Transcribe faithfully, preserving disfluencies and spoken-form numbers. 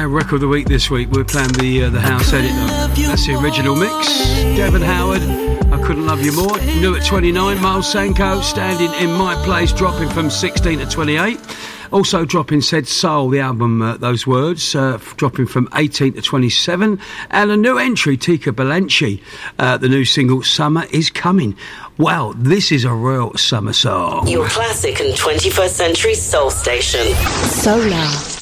our record of the week this week. We're playing the uh, the house edit though. That's the original mix. Devon Howard, I Couldn't Love You More. New at twenty-nine. Miles Sanko, Standing in My Place, dropping from sixteen to twenty-eight. Also dropping Said Soul, the album, uh, those words, uh, dropping from eighteen to twenty-seven. And a new entry, Tika Balenci, uh, the new single, Summer Is Coming. Wow, this is a real summer song. Your classic and twenty-first century soul station. Solar.